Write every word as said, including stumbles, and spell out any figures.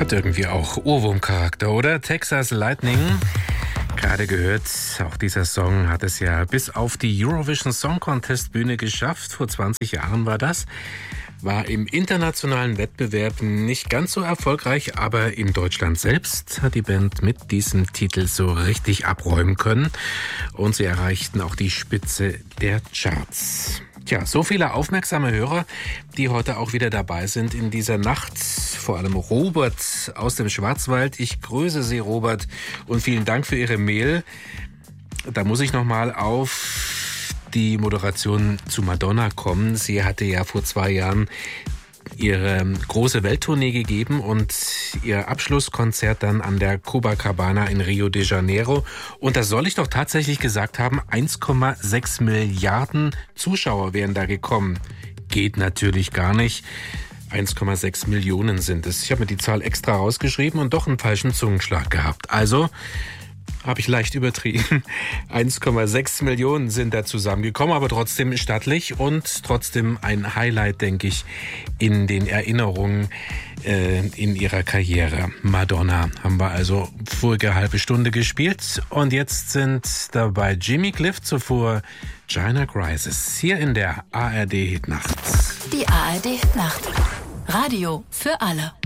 Hat irgendwie auch Ohrwurmcharakter, oder? Texas Lightning. Gerade gehört, auch dieser Song hat es ja bis auf die Eurovision Song Contest Bühne geschafft. Vor zwanzig Jahren war das. War im internationalen Wettbewerb nicht ganz so erfolgreich, aber in Deutschland selbst hat die Band mit diesem Titel so richtig abräumen können. Und sie erreichten auch die Spitze der Charts. Tja, so viele aufmerksame Hörer, die heute auch wieder dabei sind in dieser Nacht. Vor allem Robert aus dem Schwarzwald. Ich grüße Sie, Robert, und vielen Dank für Ihre Mail. Da muss ich nochmal auf die Moderation zu Madonna kommen. Sie hatte ja vor zwei Jahren ihre große Welttournee gegeben und ihr Abschlusskonzert dann an der Copacabana in Rio de Janeiro. Und da soll ich doch tatsächlich gesagt haben, eins Komma sechs Milliarden Zuschauer wären da gekommen. Geht natürlich gar nicht. eins Komma sechs Millionen sind es. Ich habe mir die Zahl extra rausgeschrieben und doch einen falschen Zungenschlag gehabt. Also habe ich leicht übertrieben. eins Komma sechs Millionen sind da zusammengekommen, aber trotzdem stattlich und trotzdem ein Highlight, denke ich, in den Erinnerungen äh, in ihrer Karriere. Madonna haben wir also vorige halbe Stunde gespielt und jetzt sind dabei Jimmy Cliff, zuvor Gina Crisis, hier in der A R D Hitnacht. Die A R D Hitnacht. Radio für alle.